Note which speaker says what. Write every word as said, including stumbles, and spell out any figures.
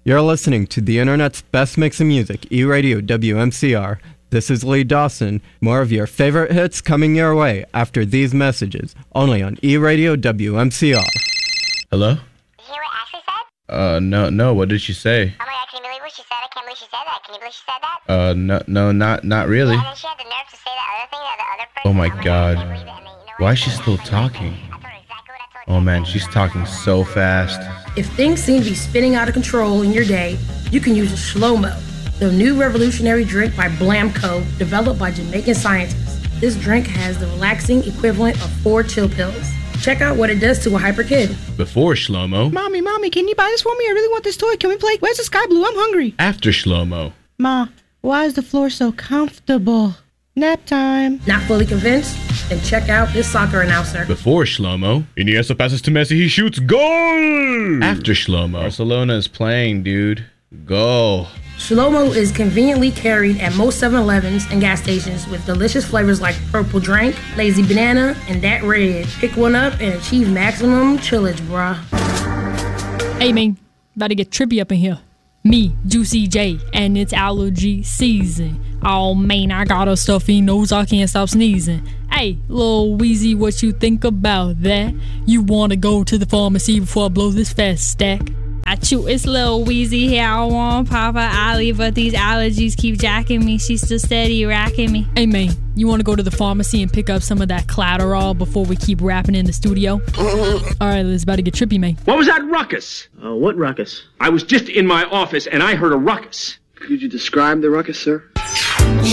Speaker 1: You're listening to the internet's best mix of music, E-Radio W M C R. This is Lee Dawson. More of your favorite hits coming your way after these messages, only on E-Radio W M C R.
Speaker 2: Hello?
Speaker 3: Did you hear what Ashley said?
Speaker 2: Uh, no, no, what did she say?
Speaker 3: Oh my god, can you believe what she said? I can't believe she said that. Can you believe she said that?
Speaker 2: Uh, no, no, not, not really.
Speaker 3: Yeah, and then she had the nerve to say that other thing, that the other person.
Speaker 2: Oh my
Speaker 3: god,
Speaker 2: God.
Speaker 3: I can't believe it. And then, you know
Speaker 2: Why
Speaker 3: what?
Speaker 2: is she still talking?
Speaker 3: I told her exactly what I told
Speaker 2: Oh
Speaker 3: you.
Speaker 2: man, she's talking so fast.
Speaker 4: If things seem to be spinning out of control in your day, you can use a Shlomo, the new revolutionary drink by Blamco, developed by Jamaican scientists. This drink has the relaxing equivalent of four chill pills. Check out what it does to a hyper kid.
Speaker 2: Before Shlomo.
Speaker 5: Mommy, Mommy, can you buy this for me? I really want this toy. Can we play? Where's the sky blue? I'm hungry.
Speaker 2: After Shlomo.
Speaker 5: Ma, why is the floor so comfortable? Nap time.
Speaker 4: Not fully convinced? Then check out this soccer announcer.
Speaker 2: Before Shlomo. Iniesta passes to Messi, he shoots. Goal! After Shlomo. Barcelona is playing, dude. Goal.
Speaker 4: Shlomo is conveniently carried at most seven elevens and gas stations with delicious flavors like purple drink, lazy banana, and that red. Pick one up and achieve maximum chillage, bruh.
Speaker 6: Hey, man, about to get trippy up in here. Me, Juicy J, and it's allergy season. Oh, man, I got a stuffy nose, I can't stop sneezing. Hey, Lil Weezy, what you think about that? You wanna go to the pharmacy before I blow this fast stack? I chew, it's Lil Weezy here, I want Papa Ollie, but these allergies keep jacking me, she's still steady racking me. Hey, man, you wanna go to the pharmacy and pick up some of that Clatterall before we keep rapping in the studio? Alright, it's about to get trippy, man.
Speaker 7: What was that ruckus?
Speaker 8: Uh, what ruckus?
Speaker 7: I was just in my office and I heard a ruckus.
Speaker 8: Could you describe the ruckus, sir?